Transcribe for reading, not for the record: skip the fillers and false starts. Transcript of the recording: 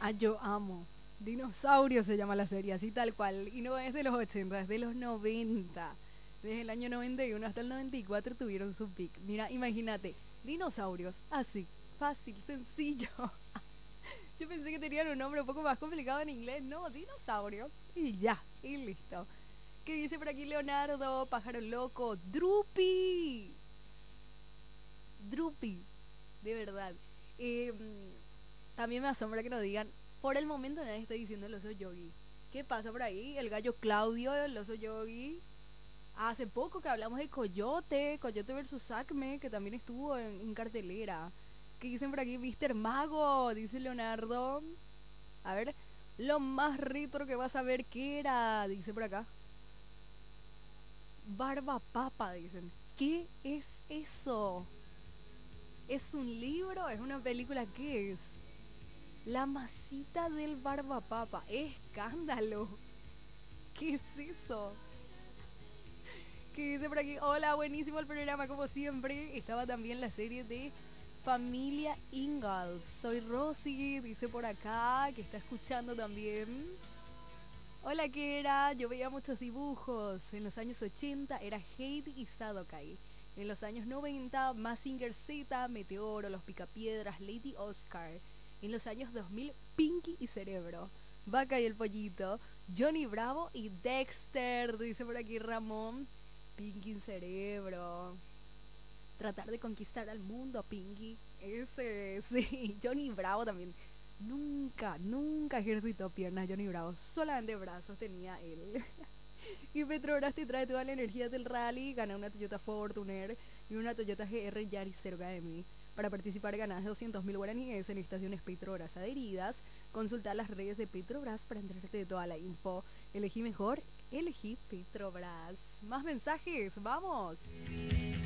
Ah, yo amo. Dinosaurio se llama la serie, así tal cual. Y no es de los 80, es de los 90. Desde el año 91 hasta el 94 tuvieron su pick. Mira, imagínate, dinosaurios, así, fácil, sencillo. Yo pensé que tenían un nombre un poco más complicado en inglés. No, dinosaurio. Y ya, y listo. ¿Qué dice por aquí Leonardo? Pájaro loco. Drupi. Drupi. De verdad. Eh, También me asombra que nos digan, por el momento nadie está diciendo el oso yogi. ¿Qué pasa por ahí? El gallo Claudio, el oso yogi. Hace poco que hablamos de Coyote, Coyote versus Acme, que también estuvo en cartelera. ¿Qué dicen por aquí? Mister Mago, dice Leonardo. A ver, lo más retro que vas a ver, ¿qué era? Dice por acá. Barba Papa, dicen. ¿Qué es eso? ¿Es un libro? ¿Es una película? ¿Qué es? La masita del Barbapapa. ¡Escándalo! ¿Qué es eso? ¿Qué dice por aquí? Hola, buenísimo el programa, como siempre. Estaba también la serie de Familia Ingalls. Soy Rosy, dice por acá, que está escuchando también. Hola, ¿qué era? Yo veía muchos dibujos. En los años 80 era Heidi y Sadokai. En los años 90, Mazinger Z, Meteoro, Los Picapiedras, Lady Oscar. En los años 2000, Pinky y Cerebro. Vaca y el Pollito, Johnny Bravo y Dexter, dice por aquí Ramón. Pinky y Cerebro. Tratar de conquistar al mundo, Pinky. Ese, sí. Johnny Bravo también. Nunca, nunca ejercitó piernas Johnny Bravo. Solamente brazos tenía él. Y Petrobras te trae toda la energía del rally. Gana una Toyota Fortuner y una Toyota GR Yaris 0 KM. Para participar ganas 200.000 guaraníes en estaciones Petrobras adheridas. Consulta las redes de Petrobras para enterarte de toda la info. Elegí mejor, elegí Petrobras. Más mensajes, vamos.